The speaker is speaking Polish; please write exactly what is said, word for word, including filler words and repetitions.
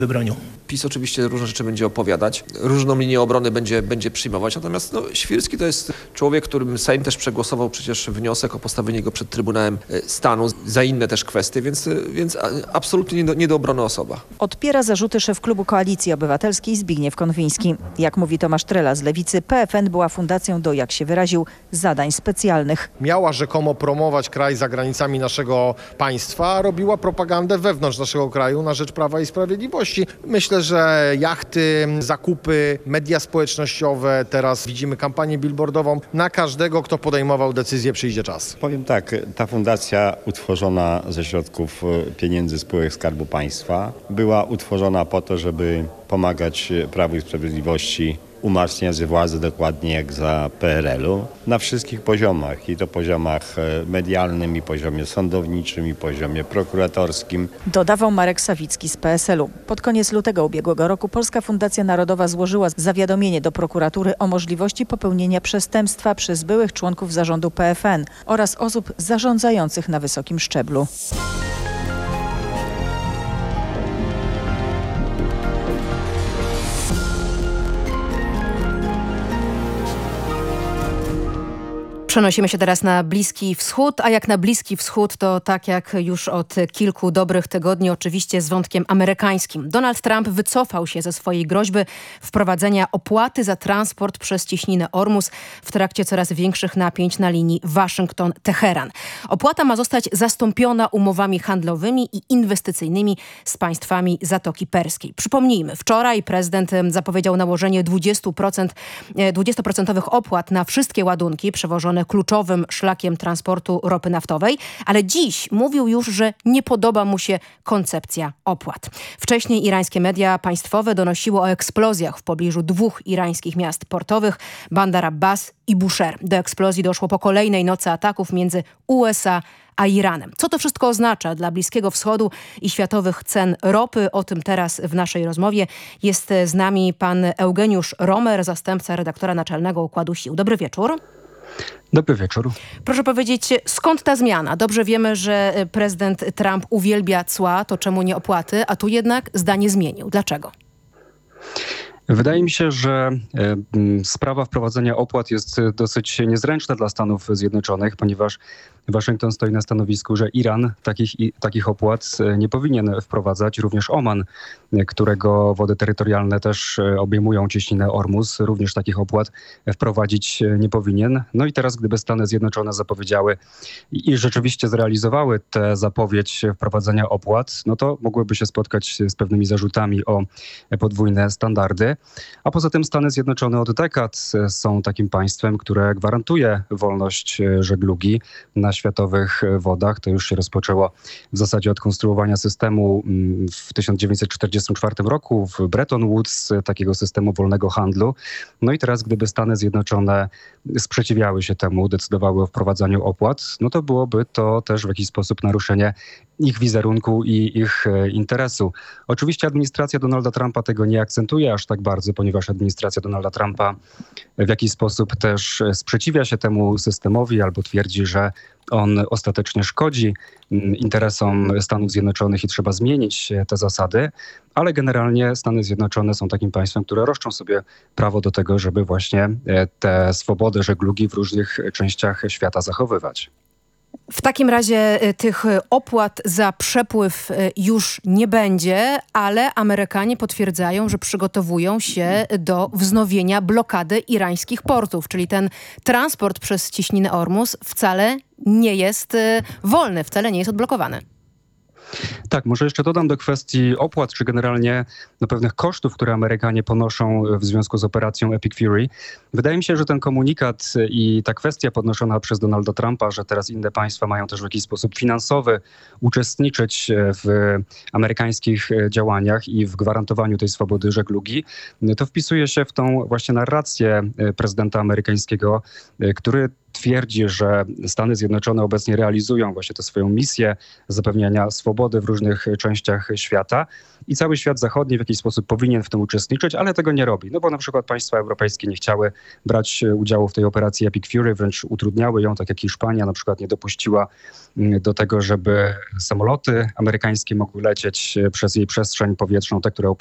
bronią. PiS oczywiście różne rzeczy będzie opowiadać, różną linię obrony będzie, będzie przyjmować, natomiast no, Świrski to jest człowiek, którym Sejm też przegłosował przecież wniosek o postawienie go przed Trybunałem Stanu za inne też kwestie, więc, więc absolutnie nie do, nie do obrony osoba. Odpiera zarzuty szef klubu Koalicji Obywatelskiej Zbigniew Konwiński. Jak mówi Tomasz Trela z Lewicy, P F N była fundacją do, jak się wyraził, zadań specjalnych. Miała rzekomo promować kraj za granicami naszego państwa, a robiła propagandę wewnątrz naszego kraju na rzecz Prawa i Sprawiedliwości. Myślę, że jachty, zakupy, media społecznościowe, teraz widzimy kampanię billboardową. Na każdego, kto podejmował decyzję, przyjdzie czas. Powiem tak, ta fundacja utworzona ze środków pieniędzy spółek Skarbu Państwa była utworzona po to, żeby pomagać Prawu i Sprawiedliwości umacniać władzę, dokładnie jak za P R L u, na wszystkich poziomach. I to poziomach medialnym, i poziomie sądowniczym, i poziomie prokuratorskim. Dodawał Marek Sawicki z P S L u. Pod koniec lutego ubiegłego roku Polska Fundacja Narodowa złożyła zawiadomienie do prokuratury o możliwości popełnienia przestępstwa przez byłych członków zarządu P F N oraz osób zarządzających na wysokim szczeblu. Przenosimy się teraz na Bliski Wschód, a jak na Bliski Wschód, to tak jak już od kilku dobrych tygodni, oczywiście z wątkiem amerykańskim. Donald Trump wycofał się ze swojej groźby wprowadzenia opłaty za transport przez cieśninę Ormus w trakcie coraz większych napięć na linii Waszyngton-Teheran. Opłata ma zostać zastąpiona umowami handlowymi i inwestycyjnymi z państwami Zatoki Perskiej. Przypomnijmy, wczoraj prezydent zapowiedział nałożenie dwudziestu procent, dwudziestoprocentowych opłat na wszystkie ładunki przewożone kluczowym szlakiem transportu ropy naftowej, ale dziś mówił już, że nie podoba mu się koncepcja opłat. Wcześniej irańskie media państwowe donosiły o eksplozjach w pobliżu dwóch irańskich miast portowych, Bandar Abbas i Bushehr. Do eksplozji doszło po kolejnej nocy ataków między U S A a Iranem. Co to wszystko oznacza dla Bliskiego Wschodu i światowych cen ropy? O tym teraz w naszej rozmowie. Jest z nami pan Eugeniusz Romer, zastępca redaktora naczelnego Układu Sił. Dobry wieczór. Dobry wieczór. Proszę powiedzieć, skąd ta zmiana? Dobrze wiemy, że prezydent Trump uwielbia cła, to czemu nie opłaty, a tu jednak zdanie zmienił. Dlaczego? Wydaje mi się, że sprawa wprowadzenia opłat jest dosyć niezręczna dla Stanów Zjednoczonych, ponieważ Waszyngton stoi na stanowisku, że Iran takich, takich opłat nie powinien wprowadzać. Również Oman, którego wody terytorialne też obejmują cieśninę Ormus, również takich opłat wprowadzić nie powinien. No i teraz, gdyby Stany Zjednoczone zapowiedziały i rzeczywiście zrealizowały tę zapowiedź wprowadzenia opłat, no to mogłyby się spotkać z pewnymi zarzutami o podwójne standardy. A poza tym Stany Zjednoczone od dekad są takim państwem, które gwarantuje wolność żeglugi na światowych wodach. To już się rozpoczęło w zasadzie od konstruowania systemu w tysiąc dziewięćset czterdziestym czwartym roku w Bretton Woods, takiego systemu wolnego handlu. No i teraz, gdyby Stany Zjednoczone sprzeciwiały się temu, decydowały o wprowadzaniu opłat, no to byłoby to też w jakiś sposób naruszenie ich wizerunku i ich interesu. Oczywiście administracja Donalda Trumpa tego nie akcentuje aż tak bardzo, ponieważ administracja Donalda Trumpa w jakiś sposób też sprzeciwia się temu systemowi albo twierdzi, że on ostatecznie szkodzi interesom Stanów Zjednoczonych i trzeba zmienić te zasady, ale generalnie Stany Zjednoczone są takim państwem, które roszczą sobie prawo do tego, żeby właśnie te swobody żeglugi w różnych częściach świata zachowywać. W takim razie tych opłat za przepływ już nie będzie, ale Amerykanie potwierdzają, że przygotowują się do wznowienia blokady irańskich portów, czyli ten transport przez cieśninę Ormus wcale nie jest wolny, wcale nie jest odblokowany. Tak, może jeszcze dodam do kwestii opłat, czy generalnie do pewnych kosztów, które Amerykanie ponoszą w związku z operacją Epic Fury. Wydaje mi się, że ten komunikat i ta kwestia podnoszona przez Donalda Trumpa, że teraz inne państwa mają też w jakiś sposób finansowy uczestniczyć w amerykańskich działaniach i w gwarantowaniu tej swobody żeglugi, to wpisuje się w tą właśnie narrację prezydenta amerykańskiego, który twierdzi, że Stany Zjednoczone obecnie realizują właśnie tę swoją misję zapewniania swobody w różnych częściach świata i cały świat zachodni w jakiś sposób powinien w tym uczestniczyć, ale tego nie robi. No bo na przykład państwa europejskie nie chciały brać udziału w tej operacji Epic Fury, wręcz utrudniały ją, tak jak Hiszpania na przykład nie dopuściła do tego, żeby samoloty amerykańskie mogły lecieć przez jej przestrzeń powietrzną, te, które